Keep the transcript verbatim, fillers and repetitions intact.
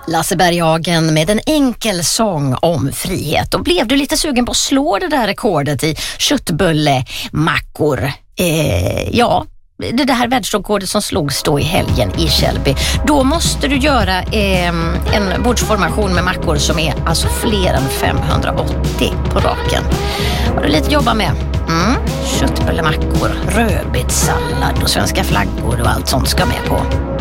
Lasse Berghagen med en enkel sång om frihet. Och blev du lite sugen på att slå det där rekordet i köttbullemackor? Eh, ja, det där världsrekordet som slogs då i helgen i Källby. Då måste du göra eh, en bordsformation med mackor som är alltså fler än femhundraåttio på raken. Har du lite att jobba med? Mm, köttbullemackor, rödbetssallad och svenska flaggor och allt sånt ska med på.